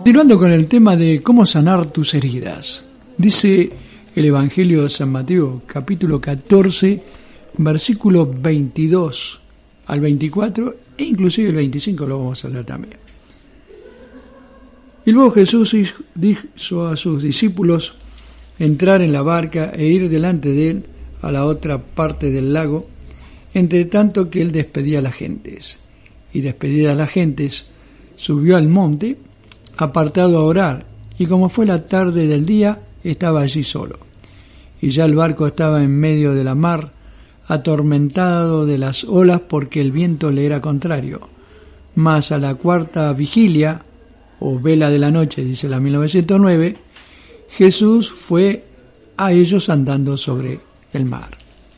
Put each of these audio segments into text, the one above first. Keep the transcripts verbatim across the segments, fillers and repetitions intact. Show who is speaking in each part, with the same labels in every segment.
Speaker 1: Continuando con el tema de cómo sanar tus heridas, dice el Evangelio de San Mateo, capítulo catorce, versículo veintidós al veinticuatro, e inclusive el veinticinco lo vamos a leer también. Y luego Jesús dijo a sus discípulos entrar en la barca e ir delante de él a la otra parte del lago, entre tanto que él despedía a las gentes. Y despedida a las gentes, subió al monte, apartado a orar, y como fue la tarde del día, estaba allí solo. Y ya el barco estaba en medio de la mar, atormentado de las olas porque el viento le era contrario. Mas a la cuarta vigilia, o vela de la noche, dice la mil novecientos nueve, Jesús fue a ellos andando sobre el mar.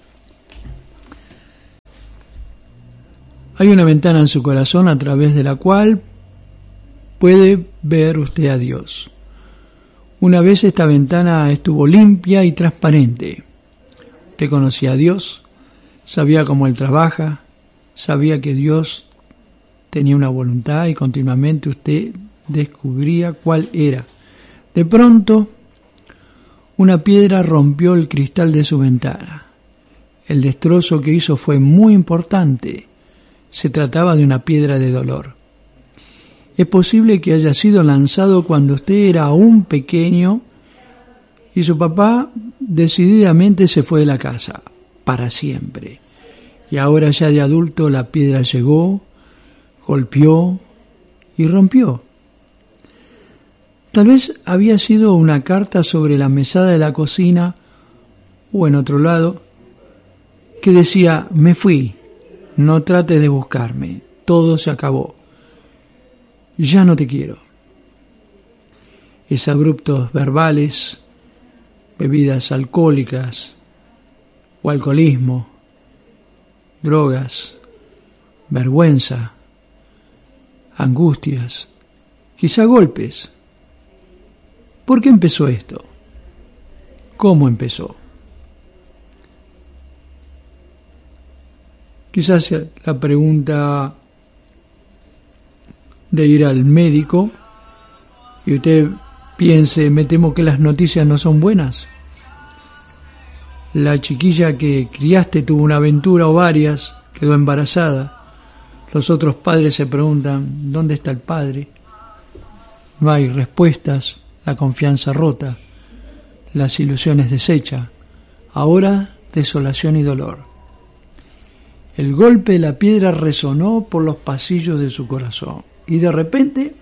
Speaker 1: Hay una ventana en su corazón a través de la cual puede ver usted a Dios. Una vez esta ventana estuvo limpia y transparente. Usted conocía a Dios, sabía cómo Él trabaja, sabía que Dios tenía una voluntad y continuamente usted descubría cuál era. De pronto, una piedra rompió el cristal de su ventana. El destrozo que hizo fue muy importante. Se trataba de una piedra de dolor. Es posible que haya sido lanzado cuando usted era aún pequeño y su papá decididamente se fue de la casa, para siempre. Y ahora ya de adulto la piedra llegó, golpeó y rompió. Tal vez había sido una carta sobre la mesada de la cocina o en otro lado que decía: me fui, no trates de buscarme, todo se acabó, ya no te quiero. Es abruptos verbales, bebidas alcohólicas o alcoholismo, drogas, vergüenza, angustias, quizá golpes. ¿Por qué empezó esto? ¿Cómo empezó? Quizás la pregunta de ir al médico y usted piense: me temo que las noticias no son buenas. La chiquilla que criaste tuvo una aventura o varias, quedó embarazada. Los otros padres se preguntan: ¿dónde está el padre? No hay respuestas, la confianza rota, las ilusiones deshechas. Ahora desolación y dolor. El golpe de la piedra resonó por los pasillos de su corazón. Y de repente,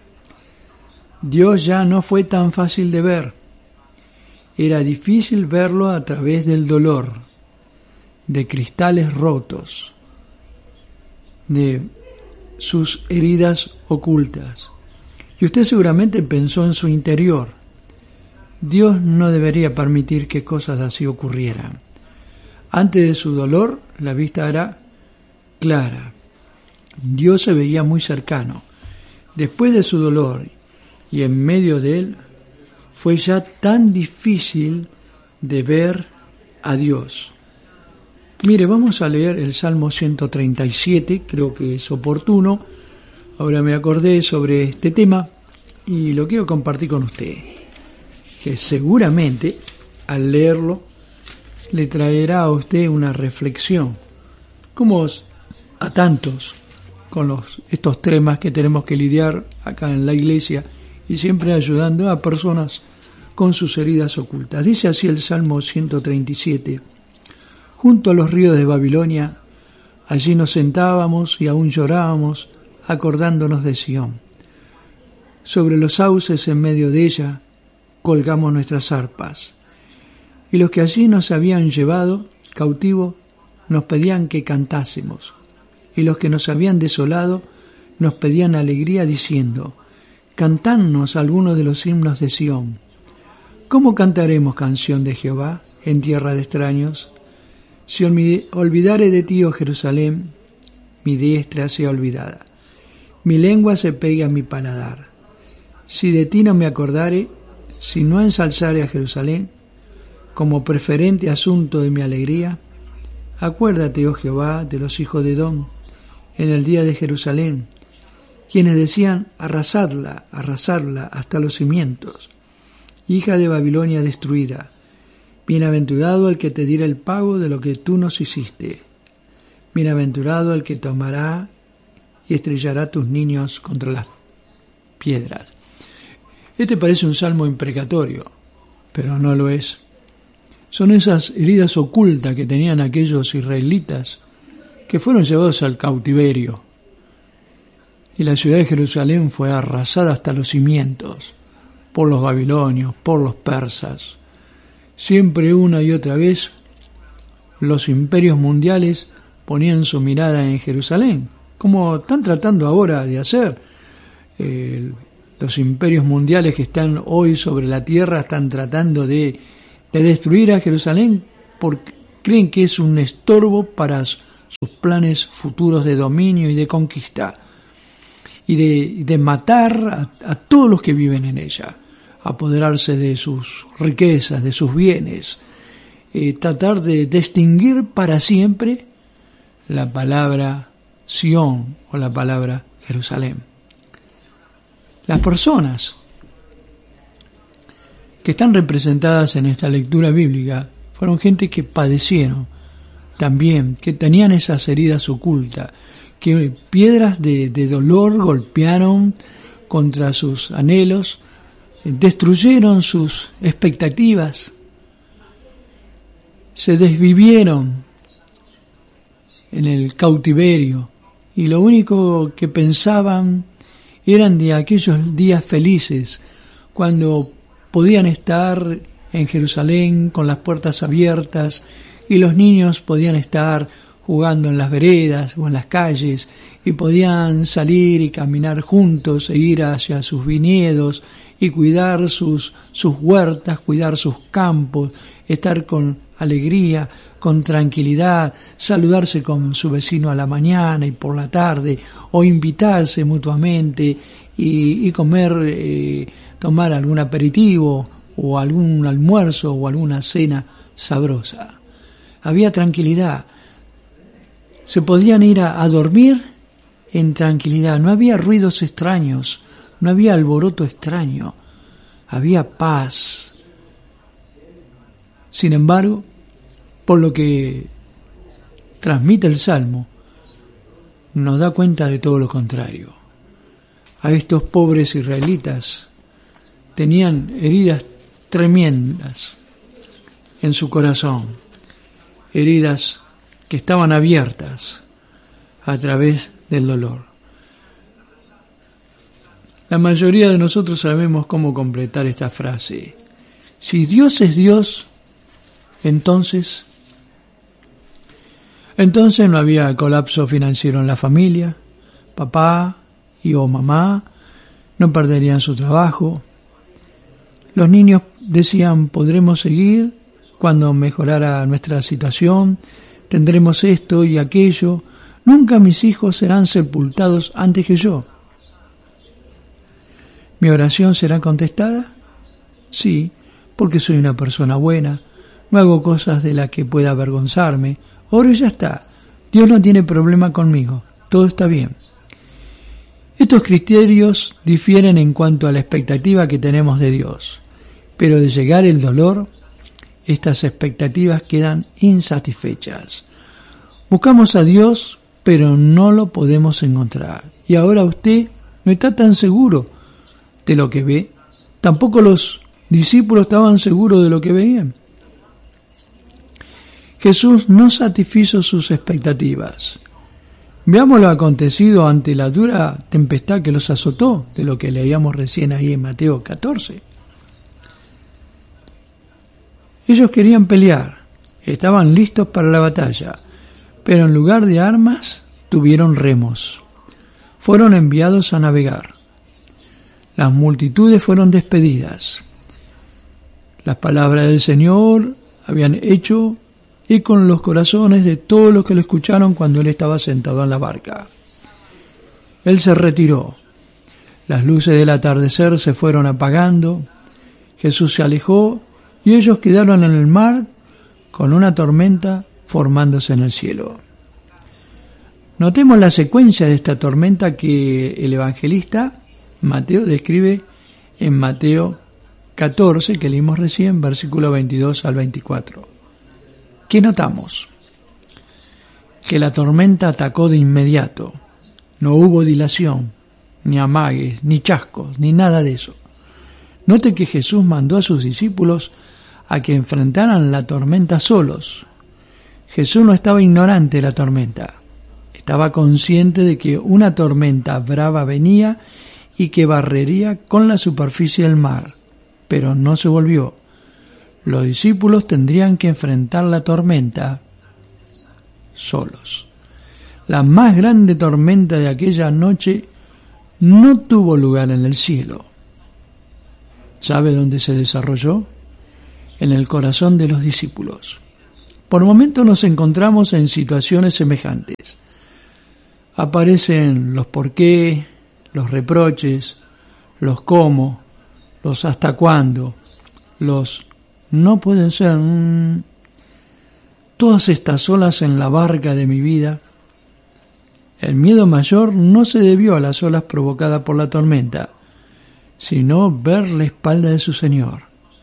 Speaker 1: Dios ya no fue tan fácil de ver. Era difícil verlo a través del dolor, de cristales rotos, de sus heridas ocultas. Y usted seguramente pensó en su interior: Dios no debería permitir que cosas así ocurrieran. Antes de su dolor, la vista era clara. Dios se veía muy cercano. Después de su dolor y en medio de él, fue ya tan difícil de ver a Dios. Mire, vamos a leer el Salmo ciento treinta y siete, creo que es oportuno. Ahora me acordé sobre este tema y lo quiero compartir con usted, que seguramente al leerlo le traerá a usted una reflexión, como a tantos con los, estos temas que tenemos que lidiar acá en la iglesia y siempre ayudando a personas con sus heridas ocultas. Dice así el Salmo ciento treinta y siete: junto a los ríos de Babilonia, allí nos sentábamos y aún llorábamos, acordándonos de Sión. Sobre los sauces en medio de ella colgamos nuestras arpas. Y los que allí nos habían llevado cautivos nos pedían que cantásemos. Y los que nos habían desolado nos pedían alegría diciendo: cantadnos algunos de los himnos de Sión. ¿Cómo cantaremos canción de Jehová en tierra de extraños? Si olvidare de ti, oh Jerusalén, mi diestra sea olvidada, mi lengua se pegue a mi paladar. Si de ti no me acordare, si no ensalzare a Jerusalén, como preferente asunto de mi alegría, acuérdate, oh Jehová, de los hijos de Edom, en el día de Jerusalén, quienes decían: arrasadla, arrasadla hasta los cimientos, hija de Babilonia destruida. Bienaventurado el que te diera el pago de lo que tú nos hiciste. Bienaventurado el que tomará y estrellará tus niños contra las piedras. Este parece un salmo imprecatorio, pero no lo es. Son esas heridas ocultas que tenían aquellos israelitas que fueron llevados al cautiverio. Y la ciudad de Jerusalén fue arrasada hasta los cimientos por los babilonios, por los persas. Siempre una y otra vez los imperios mundiales ponían su mirada en Jerusalén, como están tratando ahora de hacer. Eh, los imperios mundiales que están hoy sobre la tierra están tratando de, de destruir a Jerusalén porque creen que es un estorbo para sus planes futuros de dominio y de conquista, y de, de matar a, a todos los que viven en ella, apoderarse de sus riquezas, de sus bienes, eh, tratar de extinguir para siempre la palabra Sión o la palabra Jerusalén. Las personas que están representadas en esta lectura bíblica fueron gente que padecieron también, que tenían esas heridas ocultas, que piedras de, de dolor golpearon contra sus anhelos, destruyeron sus expectativas, se desvivieron en el cautiverio y lo único que pensaban eran de aquellos días felices cuando podían estar en Jerusalén con las puertas abiertas y los niños podían estar jugando en las veredas o en las calles y podían salir y caminar juntos e ir hacia sus viñedos y cuidar sus, sus huertas, cuidar sus campos, estar con alegría, con tranquilidad, saludarse con su vecino a la mañana y por la tarde, o invitarse mutuamente y, y comer, eh, tomar algún aperitivo o algún almuerzo o alguna cena sabrosa. Había tranquilidad. Se podían ir a, a dormir en tranquilidad. No había ruidos extraños, no había alboroto extraño, había paz. Sin embargo, por lo que transmite el Salmo, nos da cuenta de todo lo contrario. A estos pobres israelitas tenían heridas tremendas en su corazón, heridas que estaban abiertas a través del dolor. La mayoría de nosotros sabemos cómo completar esta frase. Si Dios es Dios, entonces, entonces no había colapso financiero en la familia, papá y o mamá no perderían su trabajo, los niños decían podremos seguir cuando mejorara nuestra situación, tendremos esto y aquello, nunca mis hijos serán sepultados antes que yo. ¿Mi oración será contestada? Sí, porque soy una persona buena, no hago cosas de las que pueda avergonzarme, oro y ya está, Dios no tiene problema conmigo, todo está bien. Estos criterios difieren en cuanto a la expectativa que tenemos de Dios, pero de llegar el dolor, estas expectativas quedan insatisfechas. Buscamos a Dios, pero no lo podemos encontrar. Y ahora usted no está tan seguro de lo que ve. Tampoco los discípulos estaban seguros de lo que veían. Jesús no satisfizo sus expectativas. Veamos lo acontecido ante la dura tempestad que los azotó, de lo que leíamos recién ahí en Mateo catorce. Ellos querían pelear, estaban listos para la batalla, pero en lugar de armas tuvieron remos. Fueron enviados a navegar. Las multitudes fueron despedidas. Las palabras del Señor habían hecho eco en los corazones de todos los que lo escucharon cuando él estaba sentado en la barca. Él se retiró. Las luces del atardecer se fueron apagando. Jesús se alejó y ellos quedaron en el mar con una tormenta formándose en el cielo. Notemos la secuencia de esta tormenta que el evangelista Mateo describe en Mateo catorce, que leímos recién, versículo veintidós al veinticuatro. ¿Qué notamos? Que la tormenta atacó de inmediato. No hubo dilación, ni amagues, ni chascos, ni nada de eso. Note que Jesús mandó a sus discípulos a que enfrentaran la tormenta solos. Jesús no estaba ignorante de la tormenta. Estaba consciente de que una tormenta brava venía y que barrería con la superficie del mar, pero no se volvió. Los discípulos tendrían que enfrentar la tormenta solos. La más grande tormenta de aquella noche no tuvo lugar en el cielo. ¿Sabe dónde se desarrolló? En el corazón de los discípulos. Por momentos nos encontramos en situaciones semejantes. Aparecen los por qué, los reproches, los cómo, los hasta cuándo, los no pueden ser. Mmm, todas estas olas en la barca de mi vida. El miedo mayor no se debió a las olas provocadas por la tormenta, sino ver la espalda de su Señor,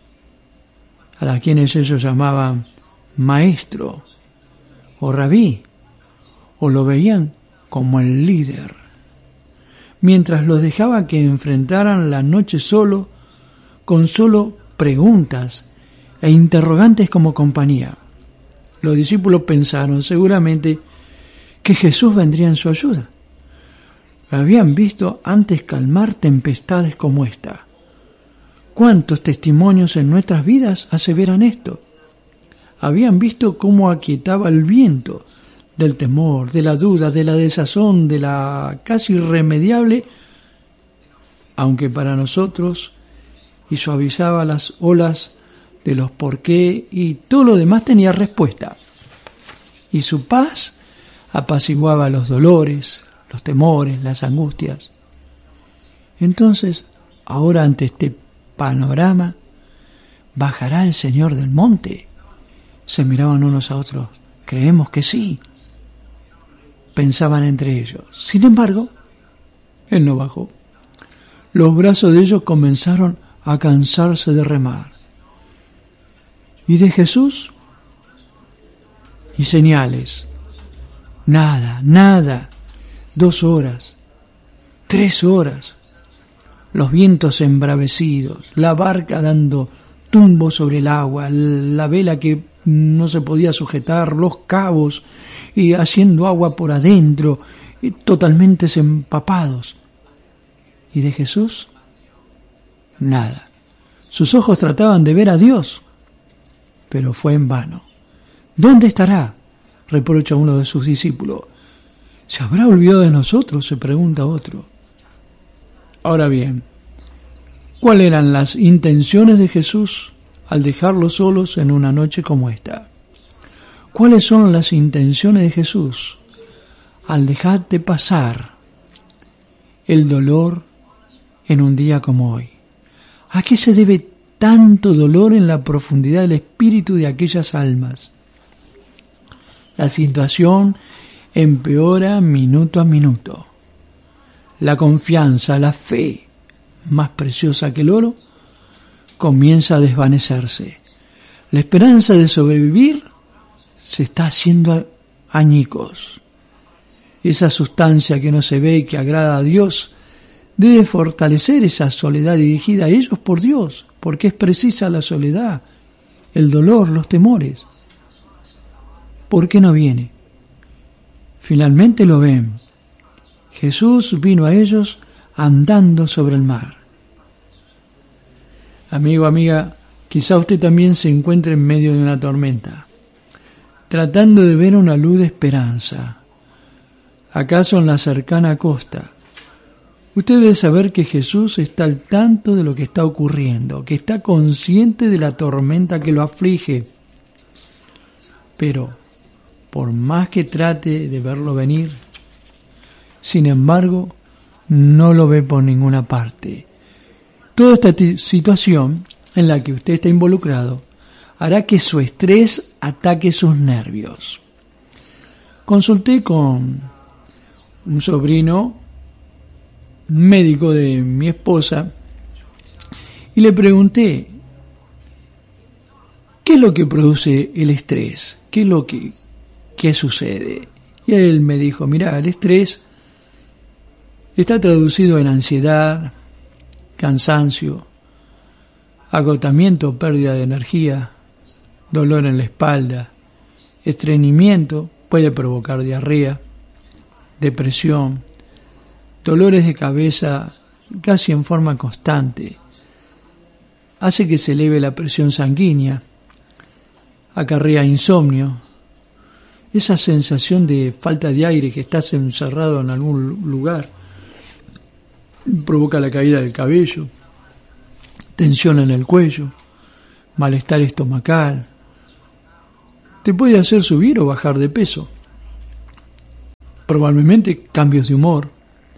Speaker 1: a las quienes ellos llamaban maestro o rabí, o lo veían como el líder, mientras los dejaba que enfrentaran la noche solo, con solo preguntas e interrogantes como compañía. Los discípulos pensaron seguramente que Jesús vendría en su ayuda. Habían visto antes calmar tempestades como esta. ¿Cuántos testimonios en nuestras vidas aseveran esto? Habían visto cómo aquietaba el viento del temor, de la duda, de la desazón, de la casi irremediable, aunque para nosotros, y suavizaba las olas de los por qué, y todo lo demás tenía respuesta. Y su paz apaciguaba los dolores, los temores, las angustias. Entonces, ahora ante este panorama, ¿bajará el Señor del monte? Se miraban unos a otros. Creemos que sí, pensaban entre ellos. Sin embargo, Él no bajó. Los brazos de ellos comenzaron a cansarse de remar. ¿Y de Jesús? Y señales. Nada, nada. Dos horas, tres horas. Los vientos embravecidos, la barca dando tumbo sobre el agua, la vela que no se podía sujetar, los cabos y haciendo agua por adentro, y totalmente empapados. ¿Y de Jesús? Nada. Sus ojos trataban de ver a Dios, pero fue en vano. ¿Dónde estará?, reprocha uno de sus discípulos. ¿Se habrá olvidado de nosotros?, se pregunta otro. Ahora bien, ¿cuáles eran las intenciones de Jesús al dejarlos solos en una noche como esta? ¿Cuáles son las intenciones de Jesús al dejarte pasar el dolor en un día como hoy? ¿A qué se debe tanto dolor en la profundidad del espíritu de aquellas almas? La situación empeora minuto a minuto. La confianza, la fe, más preciosa que el oro, comienza a desvanecerse. La esperanza de sobrevivir se está haciendo añicos. Esa sustancia que no se ve y que agrada a Dios debe fortalecer esa soledad dirigida a ellos por Dios, porque es precisa la soledad, el dolor, los temores. ¿Por qué no viene? Finalmente lo ven. Jesús vino a ellos andando sobre el mar. Amigo, amiga, quizá usted también se encuentre en medio de una tormenta, tratando de ver una luz de esperanza. ¿Acaso en la cercana costa? Usted debe saber que Jesús está al tanto de lo que está ocurriendo, que está consciente de la tormenta que lo aflige. Pero, por más que trate de verlo venir, sin embargo, no lo ve por ninguna parte. Toda esta t- situación en la que usted está involucrado hará que su estrés ataque sus nervios. Consulté con un sobrino médico de mi esposa y le pregunté, ¿qué es lo que produce el estrés? ¿Qué es lo que qué sucede? Y él me dijo, mira, el estrés está traducido en ansiedad, cansancio, agotamiento, pérdida de energía, dolor en la espalda, estreñimiento, puede provocar diarrea, depresión, dolores de cabeza casi en forma constante, hace que se eleve la presión sanguínea, acarrea insomnio, esa sensación de falta de aire, que estás encerrado en algún lugar, provoca la caída del cabello, tensión en el cuello, malestar estomacal, te puede hacer subir o bajar de peso, probablemente cambios de humor,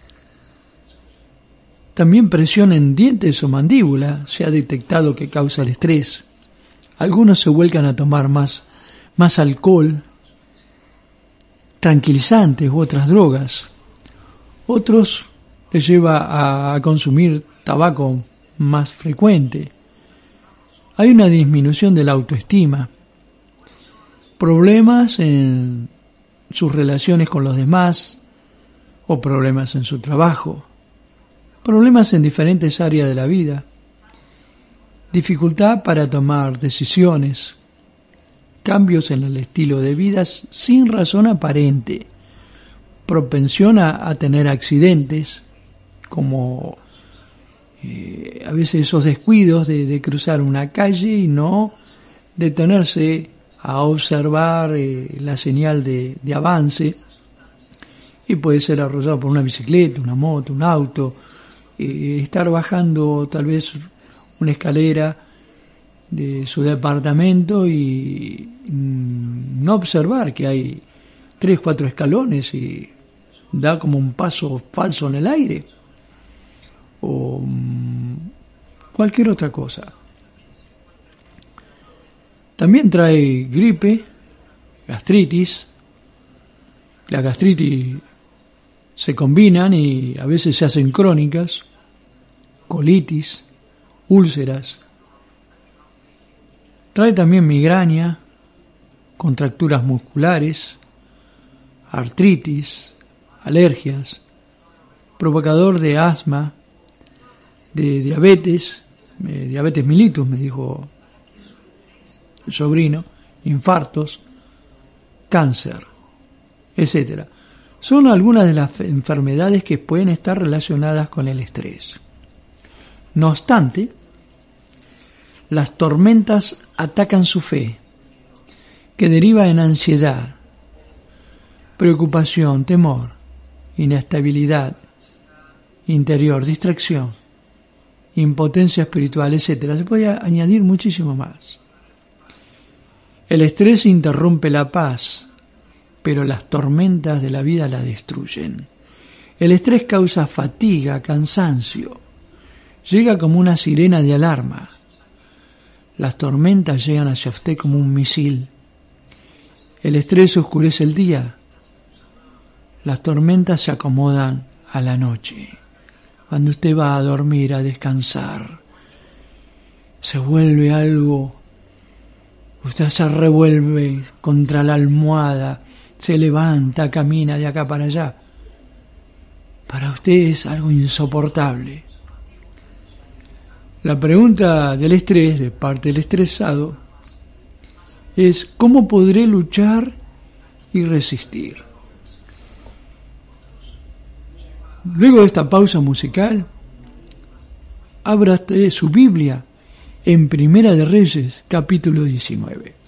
Speaker 1: también presión en dientes o mandíbula se ha detectado que causa el estrés. Algunos se vuelcan a tomar más, más alcohol, tranquilizantes u otras drogas. Otros les lleva a, a consumir tabaco más frecuente. Hay una disminución de la autoestima, problemas en sus relaciones con los demás o problemas en su trabajo, problemas en diferentes áreas de la vida, dificultad para tomar decisiones, cambios en el estilo de vida sin razón aparente, propensión a, a tener accidentes, como eh, a veces esos descuidos de, de cruzar una calle y no detenerse a observar eh, la señal de, de avance, y puede ser arrollado por una bicicleta, una moto, un auto, eh, estar bajando tal vez una escalera de su departamento y mm, no observar que hay tres, cuatro escalones y da como un paso falso en el aire, o mm, cualquier otra cosa. También trae gripe, gastritis. La gastritis se combinan y a veces se hacen crónicas, colitis, úlceras. Trae también migraña, contracturas musculares, artritis, alergias, provocador de asma, de diabetes, eh, diabetes mellitus, me dijo el sobrino, infartos, cáncer, etcétera. Son algunas de las enfermedades que pueden estar relacionadas con el estrés. No obstante, las tormentas atacan su fe, que deriva en ansiedad, preocupación, temor, inestabilidad interior, distracción, impotencia espiritual, etcétera. Se puede añadir muchísimo más. El estrés interrumpe la paz, pero las tormentas de la vida la destruyen. El estrés causa fatiga, cansancio, llega como una sirena de alarma. Las tormentas llegan hacia usted como un misil. El estrés oscurece el día. Las tormentas se acomodan a la noche. Cuando usted va a dormir, a descansar, se vuelve algo. Usted se revuelve contra la almohada, se levanta, camina de acá para allá. Para usted es algo insoportable. La pregunta del estrés, de parte del estresado, es ¿cómo podré luchar y resistir? Luego de esta pausa musical, abra usted su Biblia en Primera de Reyes, capítulo diecinueve.